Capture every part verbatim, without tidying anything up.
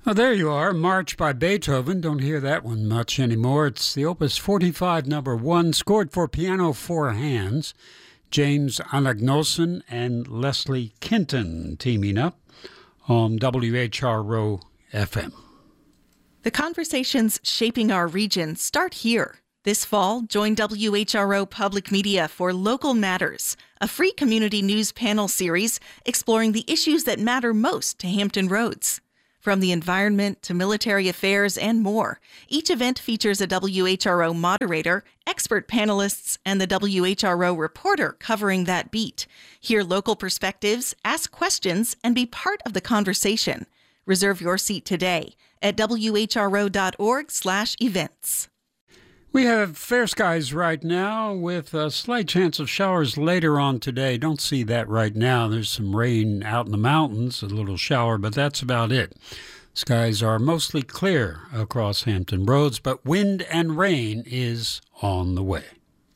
Oh, there you are, March by Beethoven. Don't hear that one much anymore. It's the Opus forty-five, number one, scored for piano, four hands. James Anagnoson and Leslie Kenton teaming up on W H R O F M. The conversations shaping our region start here. This fall, join W H R O Public Media for Local Matters, a free community news panel series exploring the issues that matter most to Hampton Roads. From the environment to military affairs and more, each event features a W H R O moderator, expert panelists, and the W H R O reporter covering that beat. Hear local perspectives, ask questions, and be part of the conversation. Reserve your seat today at W H R O dot org slash events. We have fair skies right now with a slight chance of showers later on today. Don't see that right now. There's some rain out in the mountains, a little shower, but that's about it. Skies are mostly clear across Hampton Roads, but wind and rain is on the way.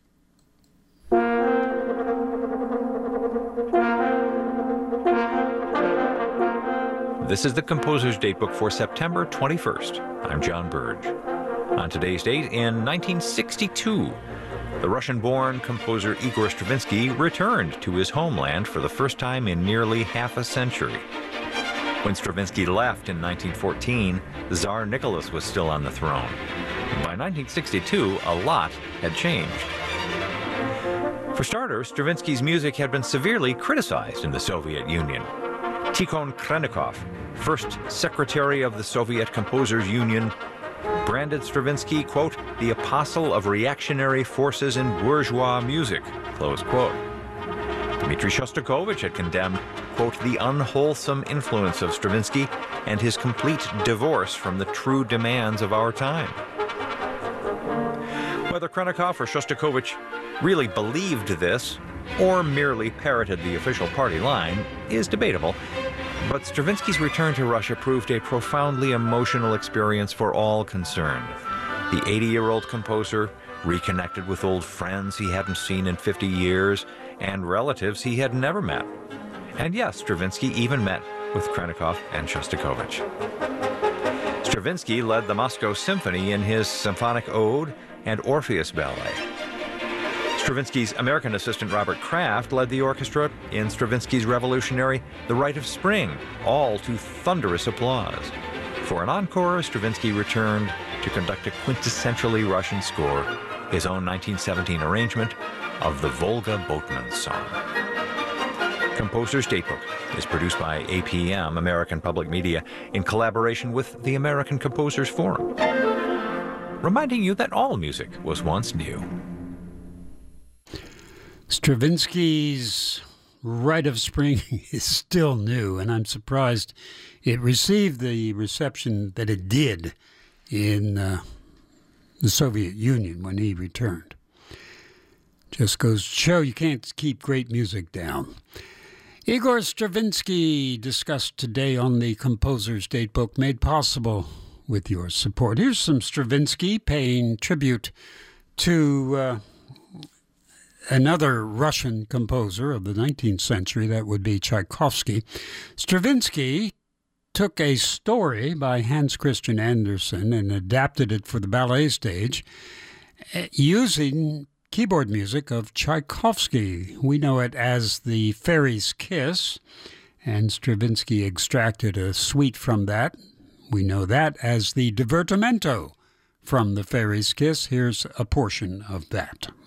This is the Composer's Datebook for September twenty-first. I'm John Burge. On today's date, in nineteen sixty-two, the Russian-born composer Igor Stravinsky returned to his homeland for the first time in nearly half a century. When Stravinsky left in nineteen fourteen, Tsar Nicholas was still on the throne. By nineteen sixty-two, a lot had changed. For starters, Stravinsky's music had been severely criticized in the Soviet Union. Tikhon Khrennikov, first secretary of the Soviet Composers Union, branded Stravinsky, quote, the apostle of reactionary forces in bourgeois music, close quote. Dmitri Shostakovich had condemned, quote, the unwholesome influence of Stravinsky and his complete divorce from the true demands of our time. Whether Khrennikov or Shostakovich really believed this or merely parroted the official party line is debatable, but Stravinsky's return to Russia proved a profoundly emotional experience for all concerned. The eighty-year-old composer reconnected with old friends he hadn't seen in fifty years and relatives he had never met. And yes, Stravinsky even met with Khrennikov and Shostakovich. Stravinsky led the Moscow Symphony in his Symphonic Ode and Orpheus Ballet. Stravinsky's American assistant Robert Kraft led the orchestra in Stravinsky's revolutionary The Rite of Spring, all to thunderous applause. For an encore, Stravinsky returned to conduct a quintessentially Russian score, his own nineteen seventeen arrangement of the Volga Boatman's Song. Composer's Datebook is produced by A P M, American Public Media, in collaboration with the American Composers Forum, reminding you that all music was once new. Stravinsky's Rite of Spring is still new, and I'm surprised it received the reception that it did in uh, the Soviet Union when he returned. Just goes to show you can't keep great music down. Igor Stravinsky discussed today on the Composer's Datebook, made possible with your support. Here's some Stravinsky paying tribute to Uh, another Russian composer of the nineteenth century, that would be Tchaikovsky. Stravinsky took a story by Hans Christian Andersen and adapted it for the ballet stage using keyboard music of Tchaikovsky. We know it as The Fairy's Kiss, and Stravinsky extracted a suite from that. We know that as the Divertimento from The Fairy's Kiss. Here's a portion of that.